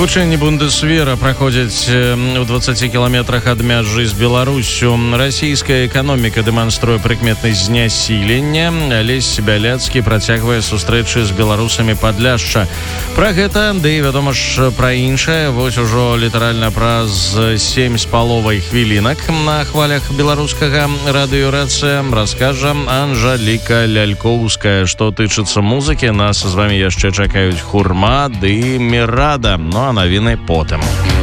Вучэнні Бундесвера праходзяць у 20 кіламетрах ад мяжы з Беларусю. Расійская эканоміка дэманструе прыкметнасць знясілення. Алесь Бяляцкі працягвае сустрэчы з беларусамі Падляшша. Пра гэта, ды, вядома ж, пра іншае, вось ужо літаральна праз 7,5 хвілінак на хвалях беларускага радыёрацыя раскажа Анжаліка Лялькоўская. Што тычыцца музыкі, нас з вамі яшчэ чакаюць Хурма ды Мірада. Ну а навіны потым.